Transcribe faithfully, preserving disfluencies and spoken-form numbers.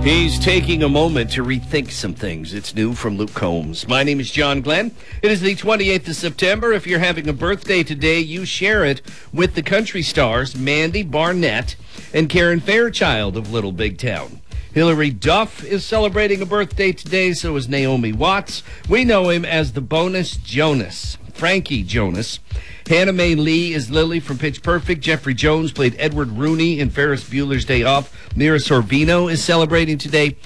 He's taking a moment to rethink some things. It's new from Luke Combs. My name is John Glenn. It is the twenty-eighth of September. If you're having a birthday today, you share it with the country stars Mandy Barnett and Karen Fairchild of Little Big Town. Hilary Duff is celebrating a birthday today, so is Naomi Watts. We know him as the Bonus Jonas, Frankie Jonas. Hannah Mae Lee is Lily from Pitch Perfect. Jeffrey Jones played Edward Rooney in Ferris Bueller's Day Off. Mira Sorvino is celebrating today.